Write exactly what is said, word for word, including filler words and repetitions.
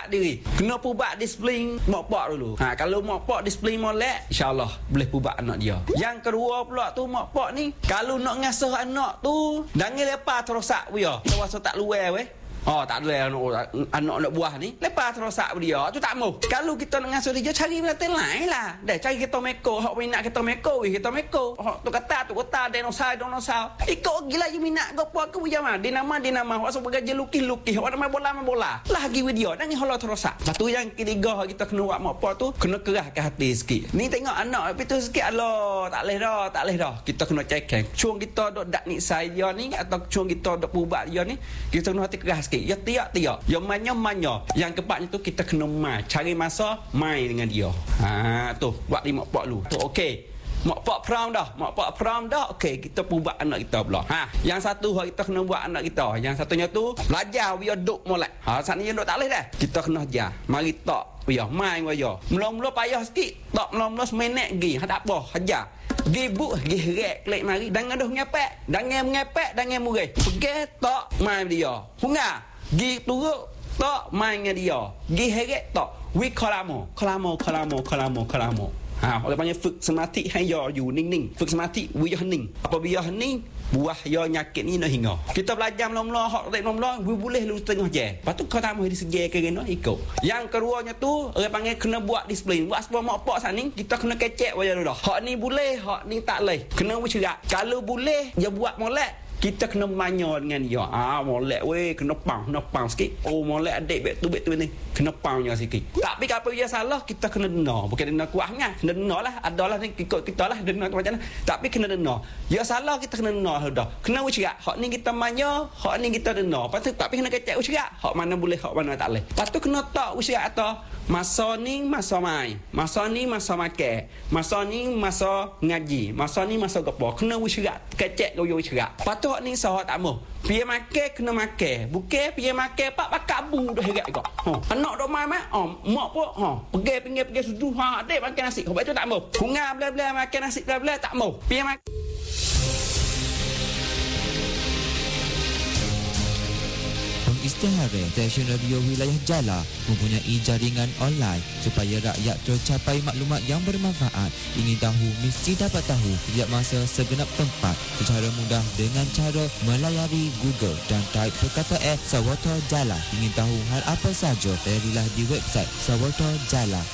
pubak diri. Kena pubak disiplin mak pak dulu. Ha, kalau mak pak disiplin molek, insya-Allah boleh pubak anak dia. Yang kedua pula tu mak pak ni, kalau nak ngasuh anak tu, jangan lepas terosak dia. Kita rasa tak luar weh. Oh, tak ada anak, anak anak buah ni. Lepas terosak dia, tu tak mau. Kalau kita nak ngasuh dia, cari belakang lain lah. Dah cari kita meko, hak minat kita meko, weh kita meko. Hak tu kata, tu kata, dinosaur, dinosaur. Ikut gila je minat kau apa aku jama. Dinama, dinama. Hak sebab gaji lukis-lukis. Hak main bola, main bola. Lah gi video, dan ni halo terosak. Lepas tu yang ketiga kita kena buat mak pak tu, kena kerahkan hati sikit. Ni tengok anak itu sikit, Allah, tak leh dah, tak leh dah. Kita kena cekeng. Cuang kita dok dak nisai dia ni atau cuang kita dok pubat dia ni, kita kena hati kerah sikit. Ya tiak-tiak, ya manya-manya. Yang keempatnya tu kita kena main, cari masa main dengan dia. Ha tu, buat lima pak lu. Tu okey. Mak pak pram dah, mak pak pram dah. Okey, kita buat anak kita pula. Ha, yang satu kita kena buat anak kita. Yang satunya tu belajar biar duk molek. Ha, saat ni duk tak leh dah. Kita kena ajar. Mari tak biar main biar. Mula-mula payah sikit. Tak mula-mula seminit gi. Ha tak apa, ajar. Gi buk, gi rek klik mari. Jangan dah ngepek, jangan ngepek, jangan murih. Pergi tak main dia. Hunga. Gi turuk tak main dengan dia. Gi heret tak. We kolamo, kolamo, kolamo, kolamo, kolamo. Ha, orang panggil fuk sematik hai ya you ning-ning. Fuk sematik we ya hening. Apabila hening, buah ya nyakit ni nak hingga. Kita belajar mula-mula hak tak mula-mula, we boleh lu setengah je. Lepas tu kau tak mau disegel ke kena ikut. Yang keduanya tu orang panggil kena buat disiplin. Buat sebab mak pak sat ni kita kena kecek wajah dah. Hak ni boleh, hak ni tak leh. Kena we cerak. Kalau boleh dia buat molek, kita kena manya dengan dia. Ah, molek weh, kena pang, kena pang sikit. Oh, molek adik bet tu bet tu ni. Kena pangnya sikit. Tapi kalau dia salah, kita kena dena. Bukan dena kuahnya, kena dena lah. Adalah ni ikut kita lah dena tu macam mana. Tapi kena dena. Dia salah kita kena dena dah. Kena ucerak. Hak ni kita manya, hak ni kita dena. Lepas tu tapi kena kecek ucerak. Hak mana boleh, hak mana tak boleh. Lepas tu kena tak ucerak atau masa ni masa main. Masa ni masa makan. Masa ni masa ngaji. Masa ni masa gapo. Kena ucerak. Kecek goyo ucerak. Lepas tu hak ni sah tak mau. Pergi makan kena makan. Bukan pergi makan pak bakak bu dah herat kau. Ha, anak dok mai mai. Oh, mak pun ha, pergi pinggir pergi sudu. Ha, adik makan nasi. Kau itu tak mau. Hungar bela-bela makan nasi bela-bela tak mau. Pergi makan. Istihara stesen radio wilayah Jala mempunyai jaringan online supaya rakyat tercapai maklumat yang bermanfaat. Ingin tahu mesti dapat tahu setiap masa segenap tempat secara mudah dengan cara melayari Google dan type perkataan Sawata Jala. Ingin tahu hal apa saja, layarilah di website Sawata Jala.